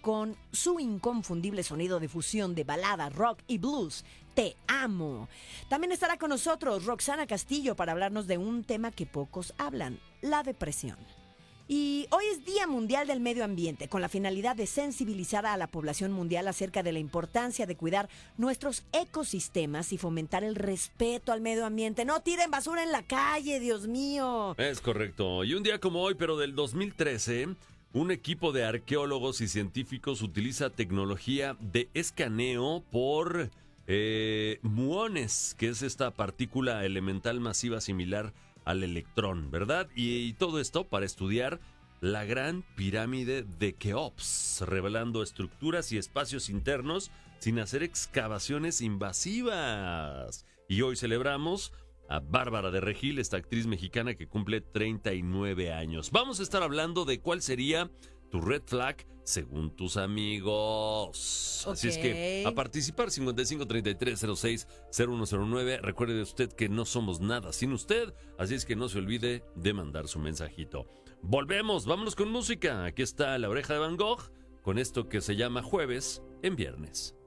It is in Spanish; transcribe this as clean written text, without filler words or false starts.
con su inconfundible sonido de fusión de balada, rock y blues. Te amo. También estará con nosotros Roxana Castillo para hablarnos de un tema que pocos hablan, la depresión. Y hoy es Día Mundial del Medio Ambiente, con la finalidad de sensibilizar a la población mundial acerca de la importancia de cuidar nuestros ecosistemas y fomentar el respeto al medio ambiente. No tiren basura en la calle, Dios mío. Es correcto. Y un día como hoy, pero del 2013, un equipo de arqueólogos y científicos utiliza tecnología de escaneo por muones, que es esta partícula elemental masiva similar al electrón, ¿verdad? Y todo esto para estudiar la Gran Pirámide de Keops, revelando estructuras y espacios internos sin hacer excavaciones invasivas. Y hoy celebramos a Bárbara de Regil, esta actriz mexicana que cumple 39 años. Vamos a estar hablando de cuál sería tu red flag según tus amigos. Okay. Así es que a participar 5533060109. Recuerde usted que no somos nada sin usted, así es que no se olvide de mandar su mensajito. Volvemos, vámonos con música. Aquí está La Oreja de Van Gogh con esto que se llama Jueves en Viernes.